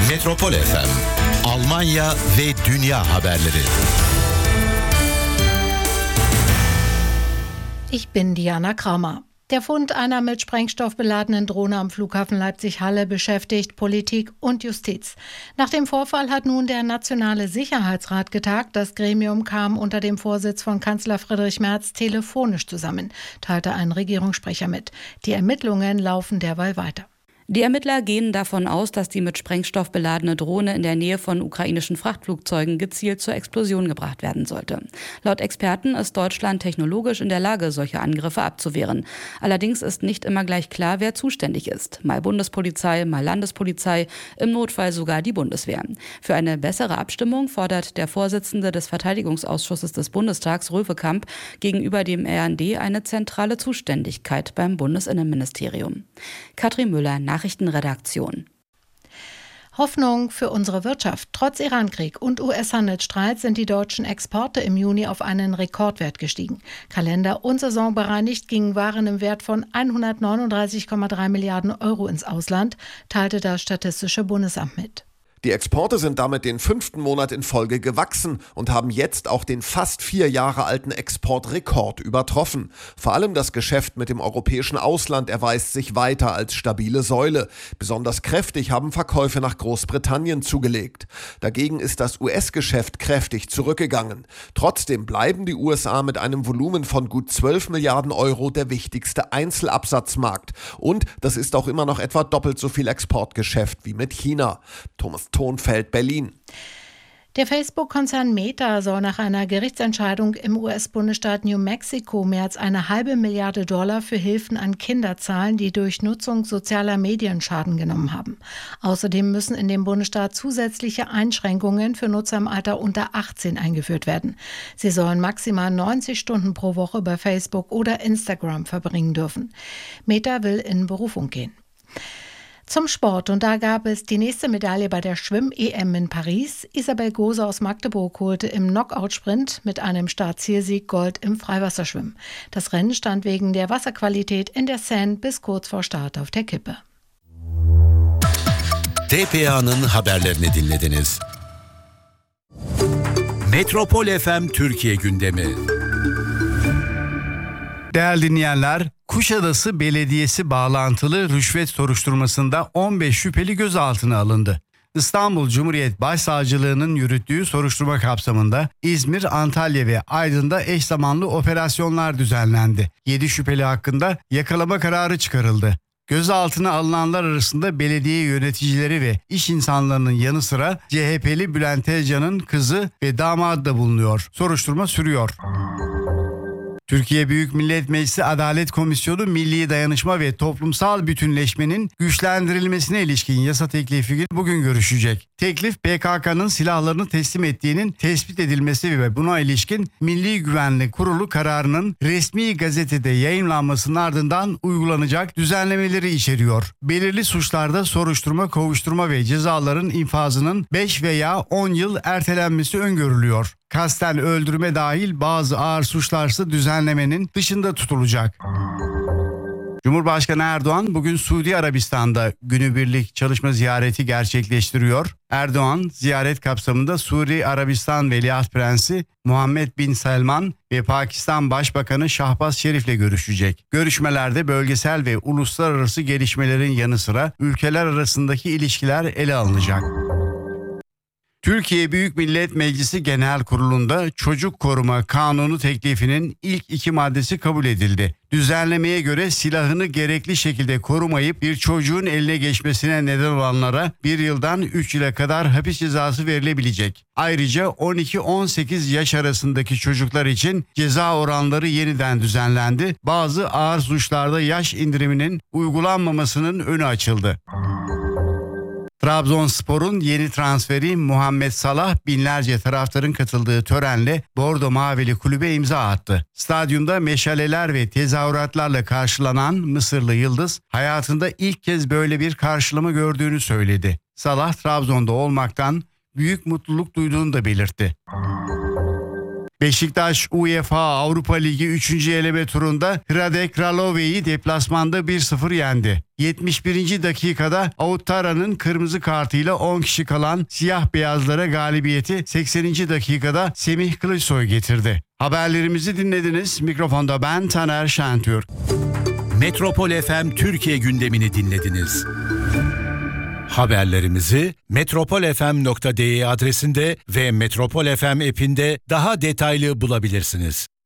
Metropol FM, Almanya ve dünya haberleri. Ich bin Diana Kramer. Der Fund einer mit Sprengstoff beladenen Drohne am Flughafen Leipzig-Halle beschäftigt Politik und Justiz. Nach dem Vorfall hat nun der Nationale Sicherheitsrat getagt. Das Gremium kam unter dem Vorsitz von Kanzler Friedrich Merz telefonisch zusammen, teilte ein Regierungssprecher mit. Die Ermittlungen laufen derweil weiter. Die Ermittler gehen davon aus, dass die mit Sprengstoff beladene Drohne in der Nähe von ukrainischen Frachtflugzeugen gezielt zur Explosion gebracht werden sollte. Laut Experten ist Deutschland technologisch in der Lage, solche Angriffe abzuwehren. Allerdings ist nicht immer gleich klar, wer zuständig ist. Mal Bundespolizei, mal Landespolizei, im Notfall sogar die Bundeswehr. Für eine bessere Abstimmung fordert der Vorsitzende des Verteidigungsausschusses des Bundestags, Röwekamp, gegenüber dem RND eine zentrale Zuständigkeit beim Bundesinnenministerium. Katrin Müller, Nachrichtenredaktion. Hoffnung für unsere Wirtschaft. Trotz Irankrieg und US-Handelsstreit sind die deutschen Exporte im Juni auf einen Rekordwert gestiegen. Kalender- und saisonbereinigt gingen Waren im Wert von 139,3 Milliarden Euro ins Ausland, teilte das Statistische Bundesamt mit. Die Exporte sind damit den 5. Monat in Folge gewachsen und haben jetzt auch den fast 4 Jahre alten Exportrekord übertroffen. Vor allem das Geschäft mit dem europäischen Ausland erweist sich weiter als stabile Säule. Besonders kräftig haben Verkäufe nach Großbritannien zugelegt. Dagegen ist das US-Geschäft kräftig zurückgegangen. Trotzdem bleiben die USA mit einem Volumen von gut 12 Milliarden Euro der wichtigste Einzelabsatzmarkt. Und das ist auch immer noch etwa doppelt so viel Exportgeschäft wie mit China. Thomas Thonfeld, Berlin. Der Facebook-Konzern Meta soll nach einer Gerichtsentscheidung im US-Bundesstaat New Mexico mehr als $1,5 Milliarden für Hilfen an Kinder zahlen, die durch Nutzung sozialer Medien Schaden genommen haben. Außerdem müssen in dem Bundesstaat zusätzliche Einschränkungen für Nutzer im Alter unter 18 eingeführt werden. Sie sollen maximal 90 Stunden pro Woche bei Facebook oder Instagram verbringen dürfen. Meta will in Berufung gehen. Zum Sport, und da gab es die nächste Medaille bei der Schwimm-EM in Paris. Isabel Gose aus Magdeburg holte im Knockout-Sprint mit einem Start-Zielsieg Gold im Freiwasserschwimmen. Das Rennen stand wegen der Wasserqualität in der Seine bis kurz vor Start auf der Kippe. TPA'nın haberlerini dinlediniz. Metropol FM Türkiye gündemi. Değerli dinleyenler, Kuşadası Belediyesi bağlantılı rüşvet soruşturmasında 15 şüpheli gözaltına alındı. İstanbul Cumhuriyet Başsavcılığı'nın yürüttüğü soruşturma kapsamında İzmir, Antalya ve Aydın'da eş zamanlı operasyonlar düzenlendi. 7 şüpheli hakkında yakalama kararı çıkarıldı. Gözaltına alınanlar arasında belediye yöneticileri ve iş insanlarının yanı sıra CHP'li Bülent Tezcan'ın kızı ve damadı da bulunuyor. Soruşturma sürüyor. Türkiye Büyük Millet Meclisi Adalet Komisyonu Milli Dayanışma ve Toplumsal Bütünleşmenin güçlendirilmesine ilişkin yasa teklifi bugün görüşecek. Teklif PKK'nın silahlarını teslim ettiğinin tespit edilmesi ve buna ilişkin Milli Güvenlik Kurulu kararının resmi gazetede yayımlanmasının ardından uygulanacak düzenlemeleri içeriyor. Belirli suçlarda soruşturma, kovuşturma ve cezaların infazının 5 veya 10 yıl ertelenmesi öngörülüyor. Kasten öldürme dahil bazı ağır suçlarsa düzenlemenin dışında tutulacak. Cumhurbaşkanı Erdoğan bugün Suudi Arabistan'da günübirlik çalışma ziyareti gerçekleştiriyor. Erdoğan ziyaret kapsamında Suudi Arabistan Veliaht Prensi Muhammed Bin Selman ve Pakistan Başbakanı Şahbaz Şerif'le görüşecek. Görüşmelerde bölgesel ve uluslararası gelişmelerin yanı sıra ülkeler arasındaki ilişkiler ele alınacak. Türkiye Büyük Millet Meclisi Genel Kurulu'nda Çocuk Koruma Kanunu teklifinin ilk 2 maddesi kabul edildi. Düzenlemeye göre silahını gerekli şekilde korumayıp bir çocuğun eline geçmesine neden olanlara 1 yıldan 3 yıla kadar hapis cezası verilebilecek. Ayrıca 12-18 yaş arasındaki çocuklar için ceza oranları yeniden düzenlendi. Bazı ağır suçlarda yaş indiriminin uygulanmamasının önü açıldı. Trabzonspor'un yeni transferi Muhammed Salah binlerce taraftarın katıldığı törenle Bordo Mavili kulübe imza attı. Stadyumda meşaleler ve tezahüratlarla karşılanan Mısırlı yıldız hayatında ilk kez böyle bir karşılama gördüğünü söyledi. Salah Trabzon'da olmaktan büyük mutluluk duyduğunu da belirtti. Beşiktaş UEFA Avrupa Ligi 3. eleme turunda Hradec Kralove'yi deplasmanda 1-0 yendi. 71. dakikada Ouattara'nın kırmızı kartıyla 10 kişi kalan siyah beyazlara galibiyeti 80. dakikada Semih Kılıçsoy getirdi. Haberlerimizi dinlediniz. Mikrofonda ben Taner Şentürk. Metropol FM Türkiye gündemini dinlediniz. Haberlerimizi metropolfm.de adresinde ve Metropol FM app'inde daha detaylı bulabilirsiniz.